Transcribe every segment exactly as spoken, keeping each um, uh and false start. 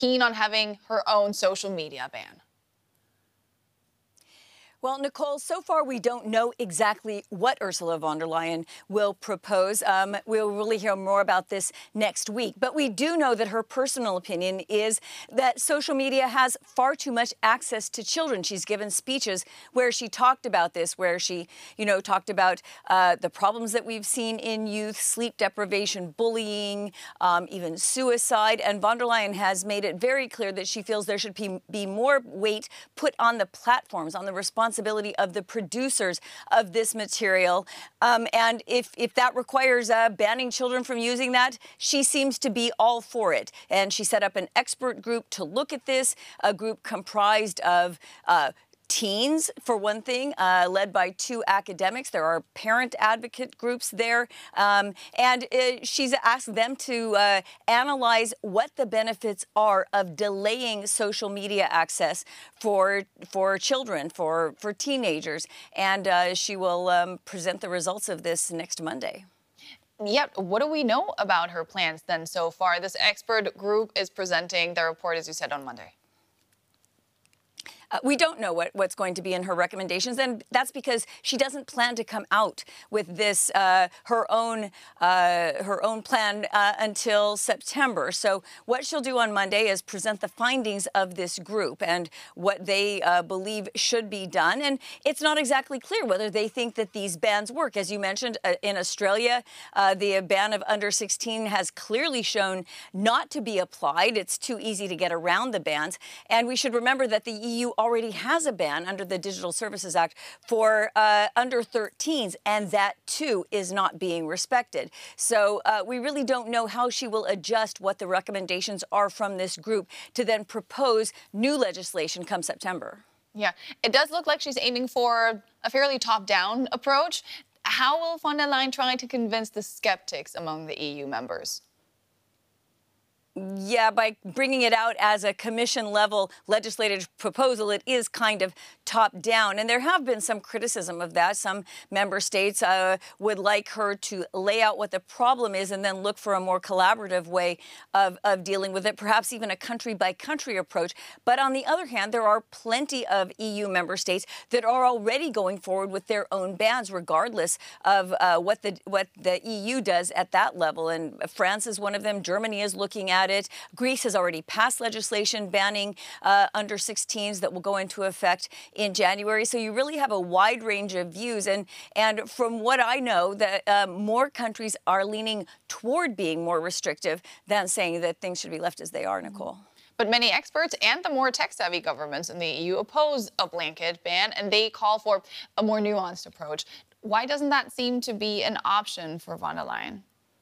keen on having her own social media ban? Well, Nicole, so far we don't know exactly what Ursula von der Leyen will propose. Um, we'll really hear more about this next week. But we do know that her personal opinion is that social media has far too much access to children. She's given speeches where she talked about this, where she, you know, talked about uh, the problems that we've seen in youth, sleep deprivation, bullying, um, even suicide. And von der Leyen has made it very clear that she feels there should be, be more weight put on the platforms, on the responsibility of the producers of this material. Um, and if, if that requires uh, banning children from using that, she seems to be all for it. And she set up an expert group to look at this, a group comprised of uh, teens, for one thing, uh, led by two academics. There are parent advocate groups there. Um, and uh, she's asked them to uh, analyze what the benefits are of delaying social media access for for children, for, for teenagers. And uh, she will um, present the results of this next Monday. Yeah, what do we know about her plans then so far? This expert group is presenting their report, as you said, on Monday. Uh, we don't know what, what's going to be in her recommendations, and that's because she doesn't plan to come out with this, uh, her own, uh, her own plan uh, until September. So what she'll do on Monday is present the findings of this group and what they uh, believe should be done. And it's not exactly clear whether they think that these bans work. As you mentioned, uh, in Australia, uh, the ban of under sixteen has clearly shown not to be applied. It's too easy to get around the bans. And we should remember that the E U already has a ban under the Digital Services Act for uh, under thirteens, and that, too, is not being respected. So uh, we really don't know how she will adjust what the recommendations are from this group to then propose new legislation come September. Yeah, it does look like she's aiming for a fairly top-down approach. How will von der Leyen try to convince the skeptics among the E U members? Yeah, by bringing it out as a commission-level legislative proposal, it is kind of top-down. And there have been some criticism of that. Some member states uh, would like her to lay out what the problem is and then look for a more collaborative way of, of dealing with it, perhaps even a country-by-country approach. But on the other hand, there are plenty of E U member states that are already going forward with their own bans, regardless of uh, what the what the E U does at that level. And France is one of them. Germany is looking at it. Greece has already passed legislation banning uh, under sixteens that will go into effect in January. So you really have a wide range of views. And, and from what I know, that uh, more countries are leaning toward being more restrictive than saying that things should be left as they are, Nicole. But many experts and the more tech-savvy governments in the E U oppose a blanket ban, and they call for a more nuanced approach. Why doesn't that seem to be an option for von der Leyen?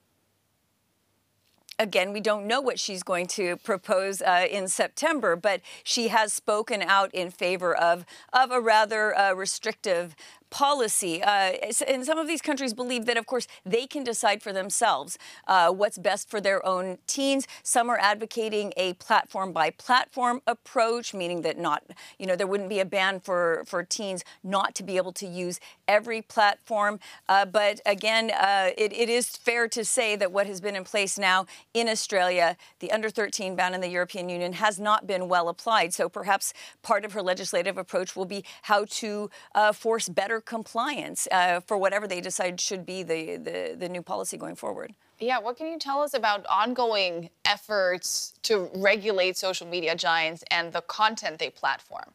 Again, we don't know what she's going to propose uh, in September, but she has spoken out in favor of, of a rather uh, restrictive policy. Uh, and some of these countries believe that, of course, they can decide for themselves uh, what's best for their own teens. Some are advocating a platform-by-platform approach, meaning that not, you know, there wouldn't be a ban for, for teens not to be able to use every platform. Uh, but again, uh, it, it is fair to say that what has been in place now in Australia, the under thirteen ban in the European Union, has not been well applied. So perhaps part of her legislative approach will be how to uh, force better compliance uh, for whatever they decide should be the, the, the new policy going forward. Yeah, what can you tell us about ongoing efforts to regulate social media giants and the content they platform?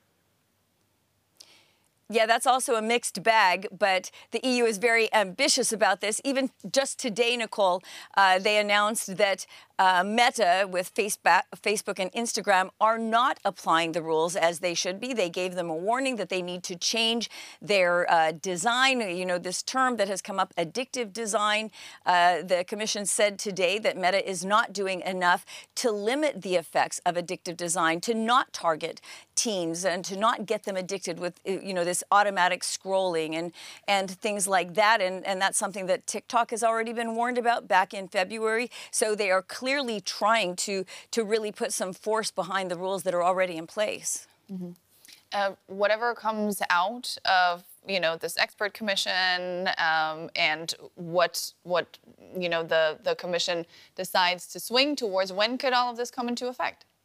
Yeah, that's also a mixed bag, but the E U is very ambitious about this. Even just today, Nicole, uh, they announced that uh, Meta with Facebook and Instagram are not applying the rules as they should be. They gave them a warning that they need to change their uh, design. You know, this term that has come up, addictive design. Uh, the Commission said today that Meta is not doing enough to limit the effects of addictive design, to not target teens and to not get them addicted with, you know, this automatic scrolling and and things like that. And, and that's something that TikTok has already been warned about back in February. So they are clearly trying to, to really put some force behind the rules that are already in place. Mm-hmm. Uh, whatever comes out of, you know, this expert commission um, and what, what, you know, the, the commission decides to swing towards, when could all of this come into effect?